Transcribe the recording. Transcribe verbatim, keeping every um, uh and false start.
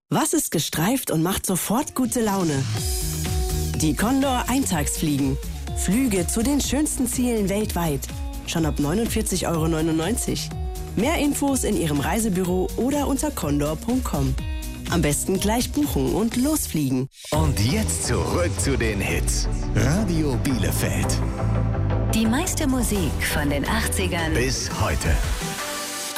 Was ist gestreift und macht sofort gute Laune? Die Condor Eintagsfliegen. Flüge zu den schönsten Zielen weltweit. Schon ab neunundvierzig Euro neunundneunzig. Mehr Infos in Ihrem Reisebüro oder unter condor punkt com. Am besten gleich buchen und losfliegen. Und jetzt zurück zu den Hits. Radio Bielefeld. Die meiste Musik von den achtzigern bis heute.